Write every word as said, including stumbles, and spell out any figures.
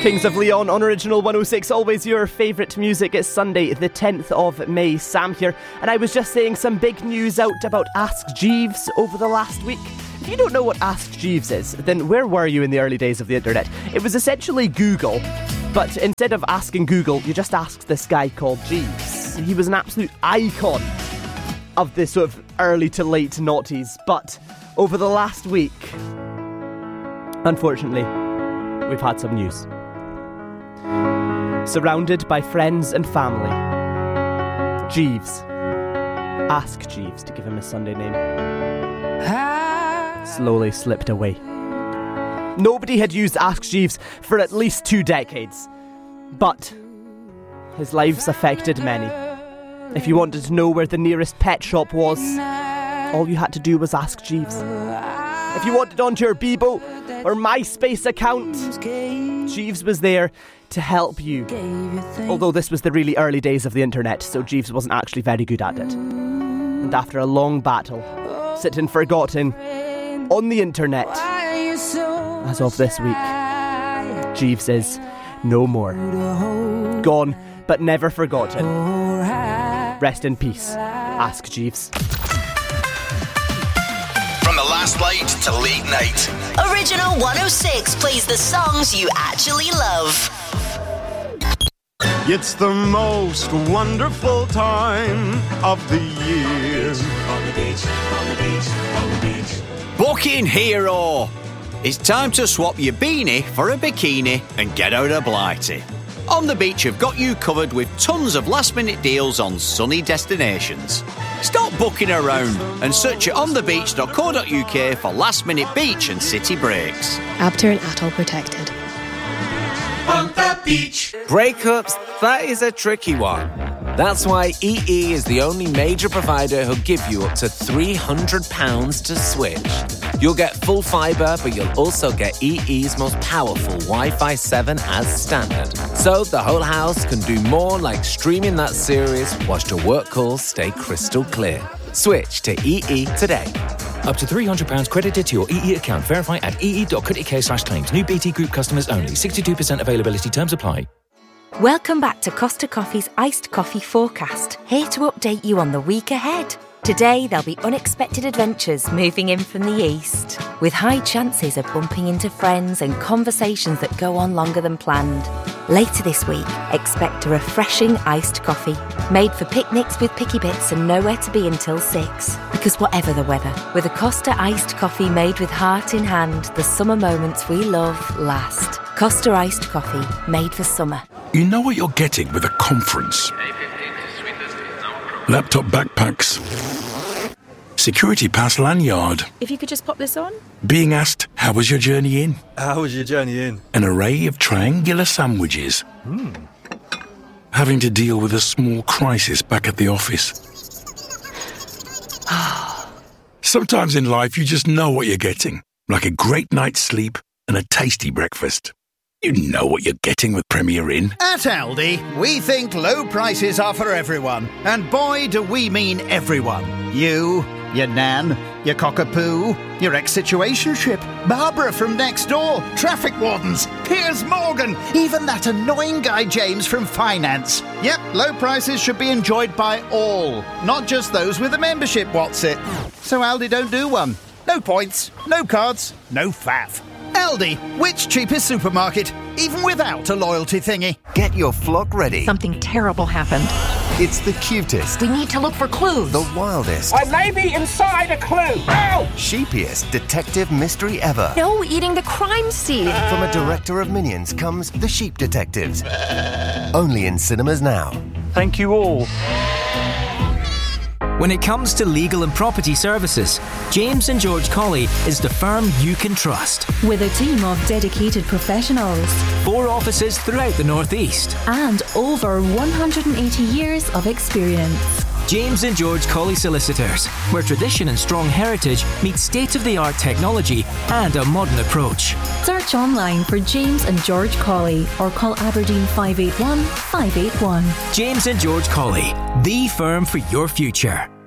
Kings of Leon on Original one oh six, always your favourite music. It's Sunday the tenth of May. Sam here, and I was just saying some big news out about Ask Jeeves over the last week. If you don't know what Ask Jeeves is, then where were you in the early days of the internet? It was essentially Google, but instead of asking Google, you just asked this guy called Jeeves. He was an absolute icon of this sort of early to late noughties, but over the last week, unfortunately, we've had some news. Surrounded by friends and family, Jeeves, Ask Jeeves to give him his Sunday name, slowly slipped away. Nobody had used Ask Jeeves for at least two decades, but his lives affected many. If you wanted to know where the nearest pet shop was, all you had to do was ask Jeeves. If you wanted onto your Bebo or MySpace account, Jeeves was there to help you. Although this was the really early days of the internet, so Jeeves wasn't actually very good at it. And after a long battle, sitting forgotten on the internet, as of this week, Jeeves is no more. Gone, but never forgotten. Rest in peace, Ask Jeeves. From the last light to late night, Original one oh six plays the songs you actually love. It's the most wonderful time of the year. On the beach, on the beach, on the beach. Booking hero! It's time to swap your beanie for a bikini and get out of Blighty. On the Beach have got you covered with tons of last-minute deals on sunny destinations. Stop booking around and search at on the beach dot co dot uk for last-minute beach and city breaks. Abter and Atoll protected. On the beach. Breakups, that is a tricky one. That's why E E is the only major provider who'll give you up to three hundred pounds to switch. You'll get full fibre, but you'll also get E E's most powerful Wi-Fi seven as standard. So the whole house can do more like streaming that series whilst your work calls stay crystal clear. Switch to E E today. Up to three hundred pounds credited to your E E account. Verify at ee.co.uk slash claims. New B T Group customers only. sixty-two percent availability. Terms apply. Welcome back to Costa Coffee's Iced Coffee Forecast. Here to update you on the week ahead. Today, there'll be unexpected adventures moving in from the east, with high chances of bumping into friends and conversations that go on longer than planned. Later this week, expect a refreshing iced coffee, made for picnics with picky bits and nowhere to be until six. Because whatever the weather, with a Costa iced coffee made with heart in hand, the summer moments we love last. Costa iced coffee, made for summer. You know what you're getting with a conference. Laptop backpacks. Security pass lanyard. If you could just pop this on. Being asked, how was your journey in? How was your journey in? An array of triangular sandwiches. Hmm. Having to deal with a small crisis back at the office. Sometimes in life you just know what you're getting. Like a great night's sleep and a tasty breakfast. You know what you're getting with Premier Inn. At Aldi, we think low prices are for everyone. And boy, do we mean everyone. You, your nan, your cockapoo, your ex-situationship, Barbara from next door, traffic wardens, Piers Morgan, even that annoying guy James from finance. Yep, low prices should be enjoyed by all, not just those with a membership, what's it? So Aldi don't do one. No points, no cards, no faff. Aldi, which cheapest supermarket, even without a loyalty thingy. Get your flock ready. Something terrible happened. It's the cutest. We need to look for clues. The wildest. I may be inside a clue. Ow! Sheepiest detective mystery ever. No, eating the crime scene. From a director of Minions comes The Sheep Detectives. Only in cinemas now. Thank you all. When it comes to legal and property services, James and George Colley is the firm you can trust. With a team of dedicated professionals. Four offices throughout the North East. And over one hundred eighty years of experience. James and George Colley Solicitors, where tradition and strong heritage meet state-of-the-art technology and a modern approach. Search online for James and George Colley or call Aberdeen five eight one, five eight one. James and George Colley, the firm for your future.